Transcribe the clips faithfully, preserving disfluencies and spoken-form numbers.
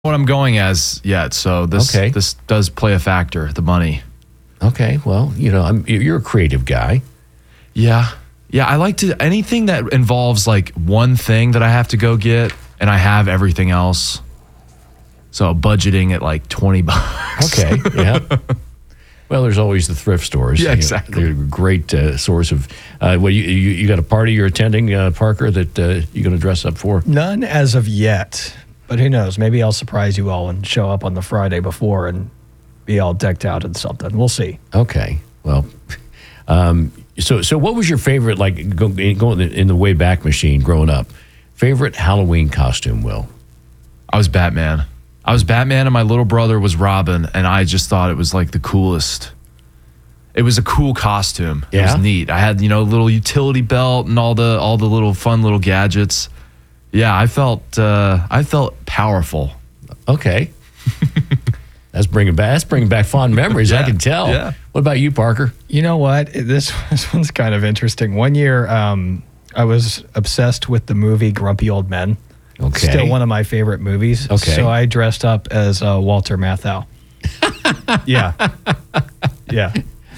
what I'm going as yet, so this Okay. this does play a factor, the money. Okay, well, you know, I'm, you're a creative guy. Yeah. Yeah, I like to, anything that involves like one thing that I have to go get and I have everything else. So budgeting at like twenty bucks. Okay, yeah. Well, there's always the thrift stores. Yeah, You know, exactly. they're a great uh, source of, uh, well, you, you you got a party you're attending, uh, Parker, that uh, you're going to dress up for? None as of yet, but who knows? Maybe I'll surprise you all and show up on the Friday before and be all decked out in something. We'll see. Okay, well, um, so so what was your favorite, like, go, going in the way back machine growing up, favorite Halloween costume, Will? I was Batman. I was Batman and my little brother was Robin, and I just thought it was like the coolest. It was a cool costume. It Yeah? was neat. I had, you know, a little utility belt and all the all the little fun little gadgets. Yeah, I felt uh, I felt powerful. Okay. That's bringing back that's bringing back fond memories, I Yeah, can tell. yeah. What about you, Parker? You know what? This, this one's kind of interesting. One year, um, I was obsessed with the movie Grumpy Old Men. Okay. Still one of my favorite movies. Okay. So I dressed up as uh, Walter Matthau. yeah. Yeah.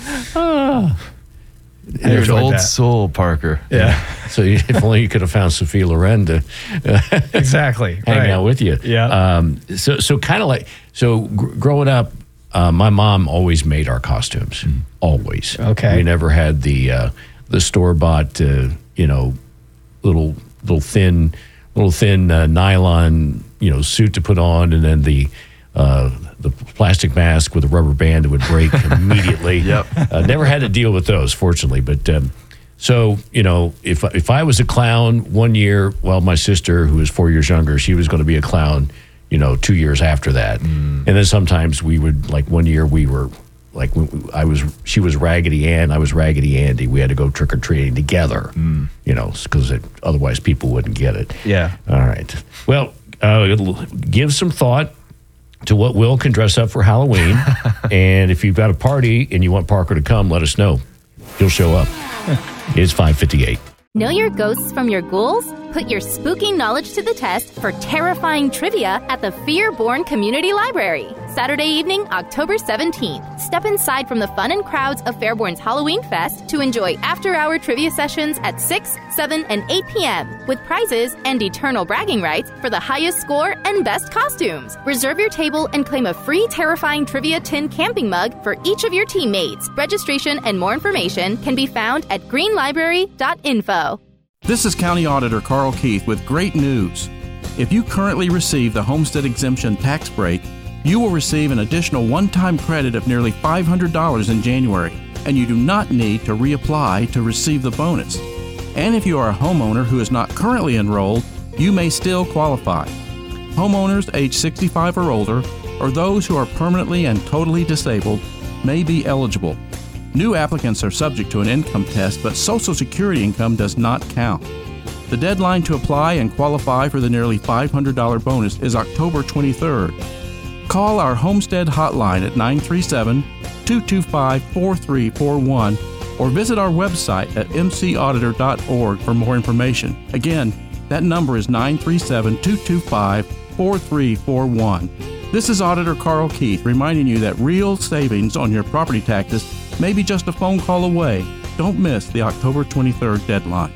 I You're an enjoyed old that. soul, Parker. Yeah. So you, if only you could have found Sophia Loren to uh, Exactly. hang right. out with you. Yeah. Um, so so kind of like, so gr- growing up, uh, my mom always made our costumes. Always. Okay. We never had the uh, the store bought, uh, you know, little little thin little thin uh, nylon, you know, suit to put on, and then the uh, the plastic mask with a rubber band that would break immediately. Yep. Uh, never had to deal with those, fortunately. But um, so, you know, if if I was a clown one year, well, my sister, who was four years younger, she was going to be a clown, you know, two years after that. And then sometimes we would, like one year we were, like we- I was, she was Raggedy Ann, I was Raggedy Andy. We had to go trick or treating together, you know, because otherwise people wouldn't get it. Yeah. All right. Well, uh, give some thought to what Will can dress up for Halloween. And if you've got a party and you want Parker to come, let us know. He'll show up. It's five fifty-eight. Know your ghosts from your ghouls? Put your spooky knowledge to the test for terrifying trivia at the Fear-Born Community Library. Saturday evening, October seventeenth. Step inside from the fun and crowds of Fairborn's Halloween Fest to enjoy after-hour trivia sessions at six, seven, and eight p.m. with prizes and eternal bragging rights for the highest score and best costumes. Reserve your table and claim a free Terrifying Trivia Tin camping mug for each of your teammates. Registration and more information can be found at green library dot info. This is County Auditor Carl Keith with great news. If you currently receive the Homestead Exemption tax break, you will receive an additional one-time credit of nearly five hundred dollars in January, and you do not need to reapply to receive the bonus. And if you are a homeowner who is not currently enrolled, you may still qualify. Homeowners age sixty-five or older, or those who are permanently and totally disabled, may be eligible. New applicants are subject to an income test, but Social Security income does not count. The deadline to apply and qualify for the nearly five hundred dollars bonus is October twenty-third. Call our Homestead hotline at nine three seven, two two five, four three four one or visit our website at m c auditor dot org for more information. Again, that number is nine three seven, two two five, four three four one. This is Auditor Carl Keith reminding you that real savings on your property taxes may be just a phone call away. Don't miss the October twenty-third deadline.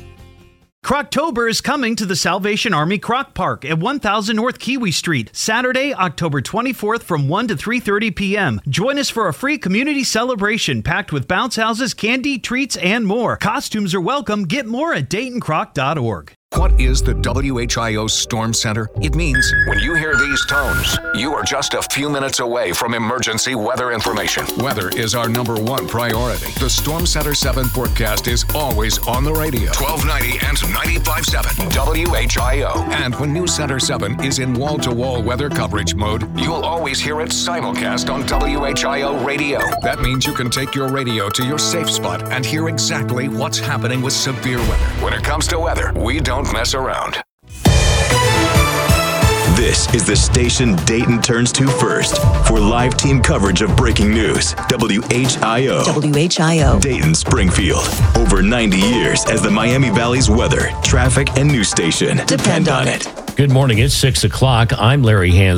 Croctober is coming to the Salvation Army Croc Park at one thousand North Kiwi Street, Saturday, October twenty-fourth from one to three thirty p.m. Join us for a free community celebration packed with bounce houses, candy, treats, and more. Costumes are welcome. Get more at dayton croc dot org. What is the W H I O Storm Center? It means when you hear these tones, you are just a few minutes away from emergency weather information. Weather is our number one priority. The Storm Center seven forecast is always on the radio. twelve ninety and ninety-five point seven W H I O. And when News Center seven is in wall-to-wall weather coverage mode, you'll always hear it simulcast on W H I O radio. That means you can take your radio to your safe spot and hear exactly what's happening with severe weather. When it comes to weather, we don't mess around. This is the station Dayton turns to first for live team coverage of breaking news. W H I O. W H I O. Dayton Springfield. Over ninety years as the Miami Valley's weather, traffic, and news station. Depend on it. Good morning. It's six o'clock. I'm Larry Hans.